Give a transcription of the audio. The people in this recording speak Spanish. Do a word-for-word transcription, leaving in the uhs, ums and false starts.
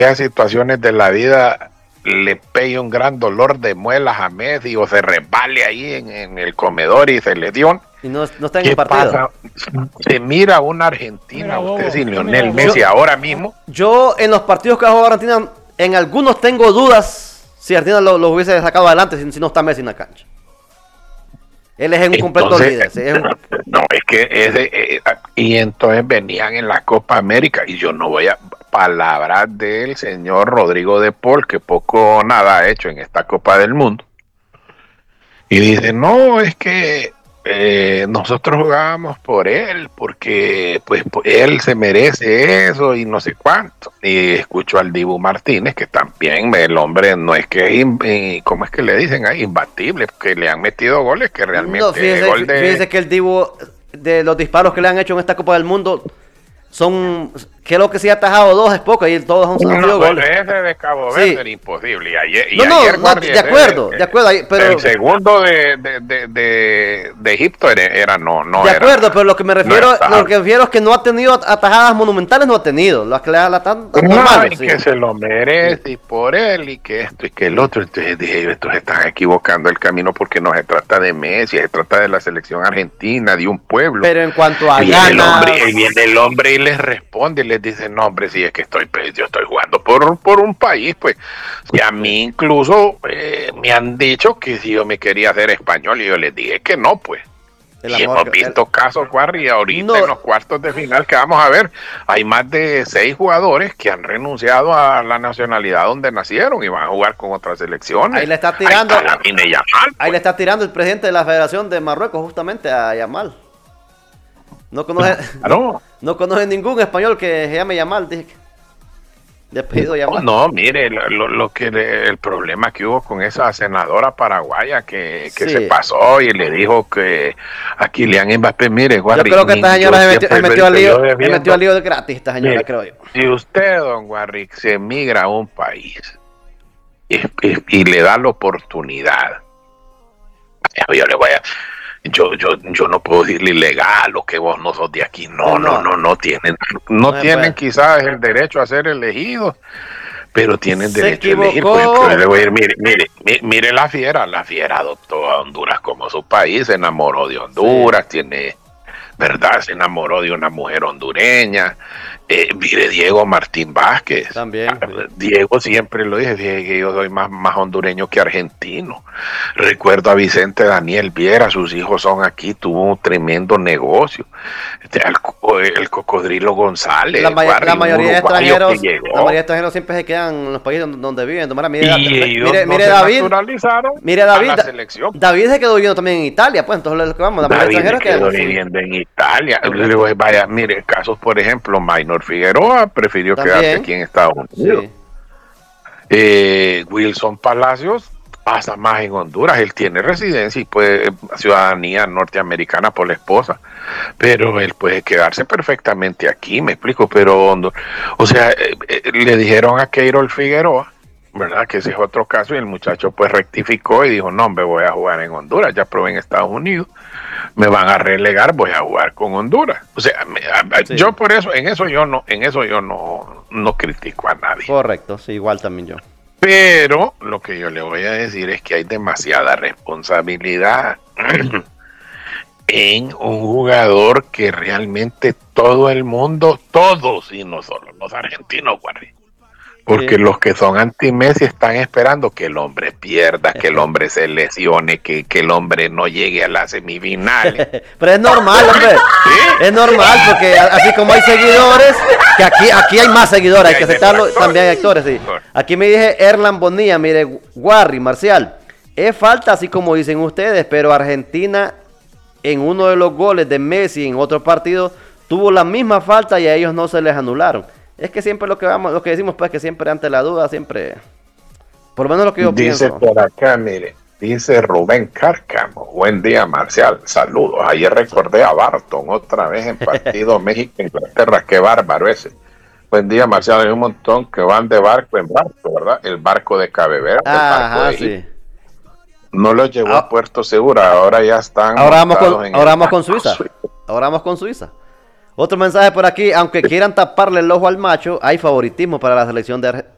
situaciones de la vida le pegue un gran dolor de muelas a Messi o se resbale ahí en, en el comedor y se lesiona. Y no, no está en el partido. Pasa? Se mira una Argentina, mira, usted bobo, sin Lionel Messi yo, ahora mismo. Yo en los partidos que ha jugado Argentina, en algunos tengo dudas si Argentina lo, lo hubiese sacado adelante si, si no está Messi en la cancha. Él es un completo líder. ¿Sí? Es un... No, es que ese, eh, y entonces venían en la Copa América y yo no voy a palabras del señor Rodrigo de Paul, que poco o nada ha hecho en esta Copa del Mundo. Y dice, no, es que eh, nosotros jugábamos por él, porque pues él se merece eso y no sé cuánto. Y escucho al Dibu Martínez, que también el hombre no es que, eh, ¿cómo es que le dicen ahí? Imbatible, porque le han metido goles que realmente... No, fíjese, gol de... fíjese que el Dibu, de los disparos que le han hecho en esta Copa del Mundo, son, creo que sí ha atajado dos, es poco, y todos han sido no, goles. Ese de Cabo Verde sí. Era imposible. Y ayer, y no, no, ayer no de acuerdo, el, de acuerdo. Pero, el segundo de, de, de, de, de Egipto era, era no, no de era, acuerdo, pero lo que me refiero, no lo que refiero es que no ha tenido atajadas monumentales, no ha tenido. Las que le la tan normales, sí. Que se lo merece sí. Y por él y que esto y que el otro. Entonces dije, estos están equivocando el camino porque no se trata de Messi, se trata de la selección argentina, de un pueblo. Pero en cuanto a y viene ganas... el hombre, y viene el hombre y les responde y les dice, no hombre, si es que estoy yo estoy jugando por, por un país, pues, y a mí incluso eh, me han dicho que si yo me quería hacer español y yo les dije que no, pues. El y hemos visto el... casos, Guarri, ahorita no. En los cuartos de final que vamos a ver, hay más de seis jugadores que han renunciado a la nacionalidad donde nacieron y van a jugar con otras selecciones. Ahí le está tirando, ahí, está Yamal, pues. Ahí le está tirando el presidente de la Federación de Marruecos justamente a Yamal. No conoce, claro. no conoce ningún español que se llame Yamal, dije que. Despido Yamal. No, no, mire, lo, lo que le, el problema que hubo con esa senadora paraguaya que, que sí. se pasó y le dijo que a Kylian Mbappé, mire, Guarri, yo creo que esta señora se metió, se metió al lío, se metió al lío de gratis, esta señora, mire, creo yo. Si usted, don Guarri, se emigra a un país y, y, y le da la oportunidad, yo le voy a... Yo, yo, yo no puedo decirle ilegal o que vos no sos de aquí. No, no, no, no tienen, no, no tienen quizás el derecho a ser elegidos, pero tienen derecho a elegir. Por ejemplo, le voy a ir, mire, mire, mire la fiera, la fiera adoptó a Honduras como su país, se enamoró de Honduras, sí. Tiene, ¿verdad? Se enamoró de una mujer hondureña. Eh, mire, Diego Martín Vázquez. También. Diego siempre lo dije, dije que yo soy más, más hondureño que argentino. Recuerdo a Vicente Daniel Viera, sus hijos son aquí, tuvo un tremendo negocio. Este, el, el Cocodrilo González. La, Guarri, la mayoría de extranjeros, la mayoría de extranjeros siempre se quedan en los países donde, donde viven. Mira, mire, y mire, no mire David. Mire David. A la selección. David se quedó viviendo también en Italia, pues entonces lo que vamos, la mayoría de extranjeros quedó viviendo en Italia. Digo, vaya, mire, casos, por ejemplo, Maynor Figueroa prefirió también quedarse aquí en Estados Unidos. Sí. Eh, Wilson Palacios pasa más en Honduras, él tiene residencia y puede ciudadanía norteamericana por la esposa, pero él puede quedarse perfectamente aquí, me explico, pero o sea, eh, eh, le dijeron a Keirol Figueroa, ¿verdad? Que ese es otro caso y el muchacho pues rectificó y dijo, no, me voy a jugar en Honduras, ya probé en Estados Unidos, me van a relegar, voy a jugar con Honduras. O sea, me, sí. yo por eso, en eso yo no, en eso yo no, no critico a nadie. Correcto, sí, igual también yo. Pero lo que yo le voy a decir es que hay demasiada responsabilidad en un jugador que realmente todo el mundo, todos y no solo los argentinos, Guarri. Porque sí. Los que son anti-Messi están esperando que el hombre pierda, que el hombre se lesione, que, que el hombre no llegue a las semifinales. Pero es normal, hombre. ¿Sí? Es normal, porque así como hay seguidores, que aquí, aquí hay más seguidores, hay que aceptarlo, también hay actores, sí. Aquí me dije Erlan Bonilla, mire, Guarri, Marcial, es falta así como dicen ustedes, pero Argentina en uno de los goles de Messi en otro partido tuvo la misma falta y a ellos no se les anularon. Es que siempre lo que vamos, lo que decimos pues que siempre ante la duda, siempre, por lo menos lo que yo dice pienso. Dice por acá, mire, dice Rubén Cárcamo, buen día Marcial, saludos. Ayer recordé a Barton otra vez en partido México-Inglaterra, qué bárbaro ese. Buen día Marcial, hay un montón que van de barco en barco, ¿verdad? El barco de Cabeverde, el barco Ajá, de sí. No los llevó ah, a Puerto Seguro, ahora ya están. Ahora vamos con, ahora vamos con Suiza. Suiza. Ahora vamos con Suiza. Otro mensaje por aquí, aunque quieran taparle el ojo al macho, hay favoritismo para la selección de, Ar